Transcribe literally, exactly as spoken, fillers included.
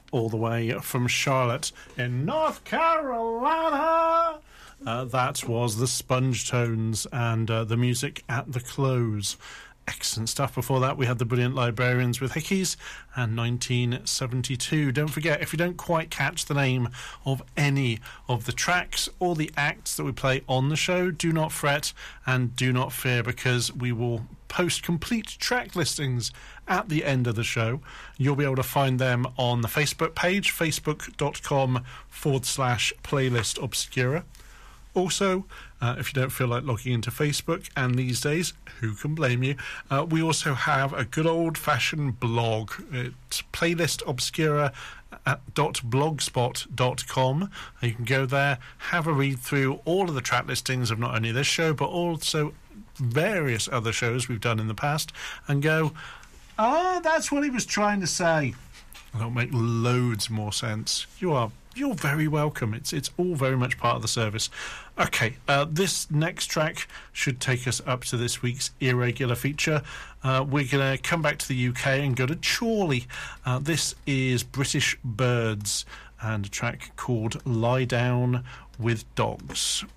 all the way from Charlotte in North Carolina. Uh, that was the Sponge Tones and uh, the music at the close. Excellent stuff. Before that, we had the Brilliant Librarians with Hickeys and nineteen seventy-two. Don't forget, if you don't quite catch the name of any of the tracks or the acts that we play on the show, do not fret and do not fear, because we will post complete track listings at the end of the show. You'll be able to find them on the Facebook page, facebook.com forward slash playlist obscura. Also, uh, if you don't feel like logging into Facebook, and these days, who can blame you, uh, we also have a good old-fashioned blog. It's playlist obscura dot blogspot dot com. You can go there, have a read through all of the track listings of not only this show, but also various other shows we've done in the past, and go, ah, that's what he was trying to say. That'll make loads more sense. You are You're very welcome. It's it's all very much part of the service. Okay, uh, this next track should take us up to this week's irregular feature. Uh, we're going to come back to the U K and go to Chorley. Uh, this is British Birds and a track called Lie Down with Dogs.